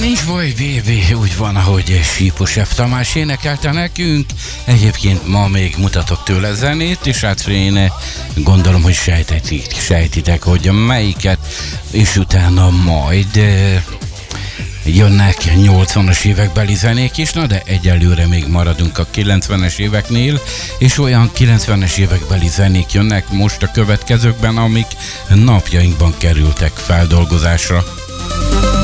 Nincs baj, bébi, úgy van, ahogy Sípos F. Tamás énekelte nekünk. Egyébként ma még mutatok tőle zenét, és hát én gondolom, hogy sejtitek, hogy melyiket, és utána majd jönnek 80-as évekbeli zenék is, na de egyelőre még maradunk a 90-es éveknél, és olyan 90-es évekbeli zenék jönnek most a következőkben, amik napjainkban kerültek feldolgozásra.